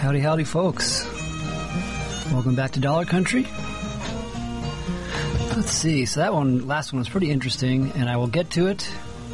Howdy, howdy, folks. Welcome back to Dollar Country. Let's see. So that last one was pretty interesting, and I will get to it.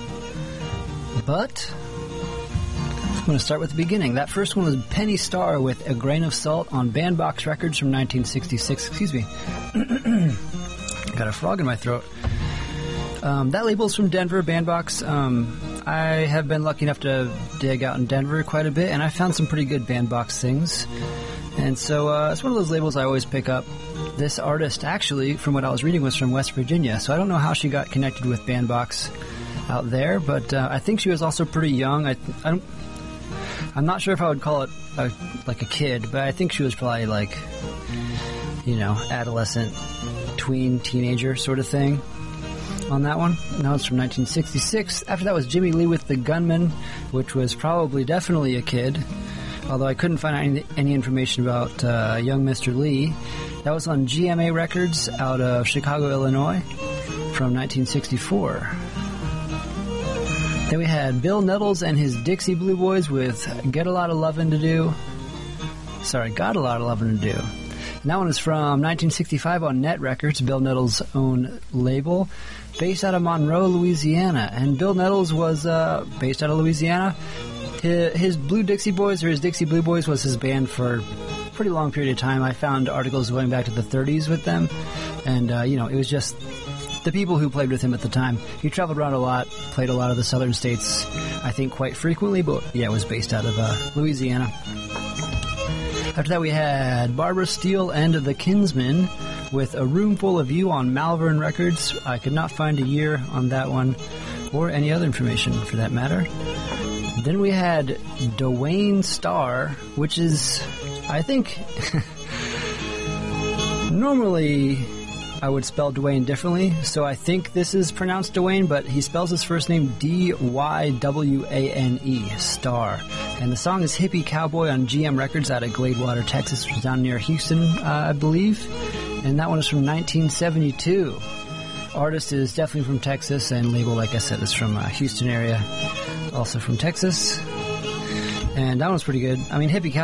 But I'm going to start with the beginning. That first one was Penny Starr with A Grain of Salt on Bandbox Records from 1966. Excuse me. Got a frog in my throat. That label's from Denver, Bandbox. I have been lucky enough to dig out in Denver quite a bit, and I found some pretty good Bandbox things. And so it's one of those labels I always pick up. This artist, actually, from what I was reading, was from West Virginia, so I don't know how she got connected with Bandbox out there, but I think she was also pretty young. I'm not sure if I would call it like a kid, but I think she was probably like, adolescent, tween, teenager sort of thing on that one. Now it's from 1966. After that was Jimmy Lee with The Gunman, which was definitely a kid, although I couldn't find any information about young Mr. Lee. That was on GMA Records out of Chicago, Illinois from 1964. Then we had Bill Nettles and his Dixie Blue Boys with Got a Lot of Lovin' to Do. And that one is from 1965 on Net Records, Bill Nettles' own label, based out of Monroe, Louisiana. And Bill Nettles was based out of Louisiana. His Dixie Blue Boys was his band for a pretty long period of time. I found articles going back to the 30s with them. And, it was just the people who played with him at the time. He traveled around a lot, played a lot of the southern states, I think quite frequently, but yeah, it was based out of Louisiana. After that we had Barbara Steele and The Kinsmen with A Room Full of You on Malvern Records. I could not find a year on that one, or any other information for that matter. Then we had Dwayne Starr, which is, I think, normally I would spell Dwayne differently, so I think this is pronounced Dwayne, but he spells his first name D-Y-W-A-N-E, Starr. And the song is Hippie Cowboy on GM Records out of Gladewater, Texas, which is down near Houston, I believe. And that one is from 1972. Artist is definitely from Texas, and label, like I said, is from Houston area, also from Texas. And that one's pretty good. I mean, Hippie Cowboy